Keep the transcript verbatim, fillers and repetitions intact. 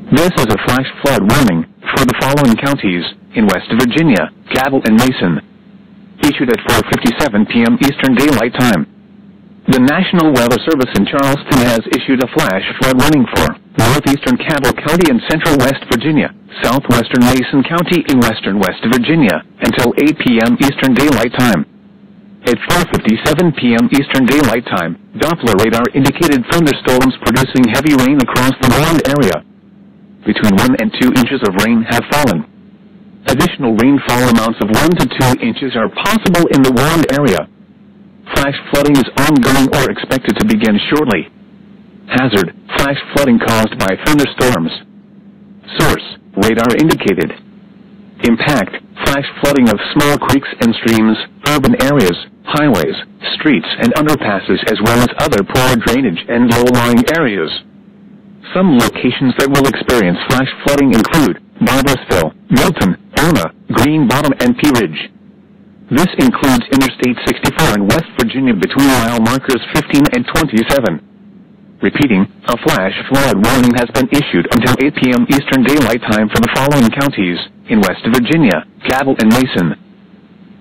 This is a flash flood warning for the following counties in West Virginia, Cabell and Mason. Issued at four fifty-seven p m Eastern Daylight Time. The National Weather Service in Charleston has issued a flash flood warning for northeastern Cabell County and central West Virginia, southwestern Mason County in western West Virginia, until eight p m Eastern Daylight Time. At four fifty-seven p m Eastern Daylight Time, Doppler radar indicated thunderstorms producing heavy rain across the warned area. Between one and two inches of rain have fallen. Additional rainfall amounts of one to two inches are possible in the warned area. Flash flooding is ongoing or expected to begin shortly. Hazard: flash flooding caused by thunderstorms. Source: radar indicated. Impact: flash flooding of small creeks and streams, urban areas, highways, streets and underpasses, as well as other poor drainage and low-lying areas. Some locations that will experience flash flooding include Barboursville, Milton, Irma, Green Bottom and Pea Ridge. This includes Interstate sixty-four in West Virginia between mile markers fifteen and twenty-seven. Repeating, a flash flood warning has been issued until eight p m Eastern Daylight Time for the following counties in West Virginia, Cabell and Mason.